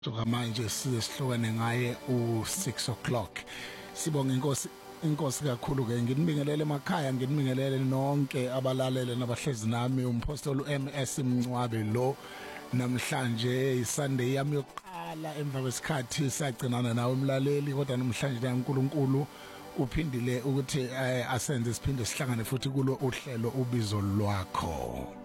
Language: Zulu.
Manje sihlukane ngaye u6 o'clock. Sibonga inkosi kakhulu ke nginibingelele emakhaya nginibingelele nonke abalalele nabahlezi nami umpostoli MS Mncwabe lo namhlanje iSunday yami yokuqala emva kwesikhathi sagcinana nawe umlaleli kodwa namhlanje uNkulunkulu uphindile ukuthi asenze siphinde sihlangane futhi kulo uhlelo ubizo lwakho.